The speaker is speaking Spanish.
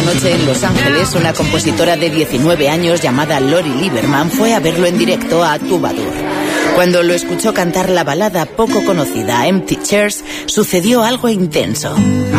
noche en Los Ángeles, una compositora de 19 años llamada Lori Lieberman fue a verlo en directo a Tubadur. Cuando lo escuchó cantar la balada poco conocida Empty Chairs, sucedió algo intenso.